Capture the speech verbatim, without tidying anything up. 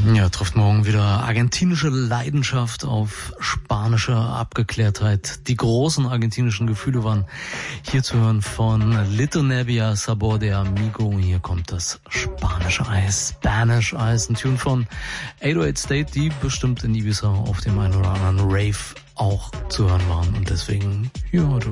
Ja, trifft morgen wieder argentinische Leidenschaft auf spanische Abgeklärtheit. Die großen argentinischen Gefühle waren hier zu hören von Little Nebbia, Sabor de Amigo. Hier kommt das spanische Eis, Spanish Eis, ein Tune von acht null acht State, die bestimmt in Ibiza auf dem einen oder anderen Rave auch zu hören waren. Und deswegen, ja,